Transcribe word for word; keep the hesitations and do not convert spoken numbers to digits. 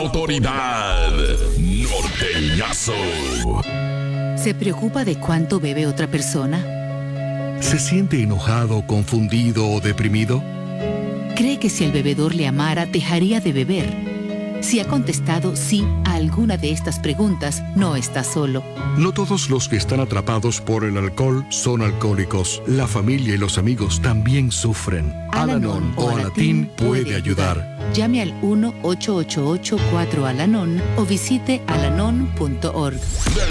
Autoridad Norteñazo. ¿Se preocupa de cuánto bebe otra persona? ¿Se siente enojado, confundido o deprimido? ¿Cree que si el bebedor le amara, dejaría de beber? Si ha contestado sí a alguna de estas preguntas, no está solo. No todos los que están atrapados por el alcohol son alcohólicos. La familia y los amigos también sufren. Al-Anon o Alatín puede ayudar. Llame al uno ocho ocho ocho cuatro Al-Anon o visite alanon punto org.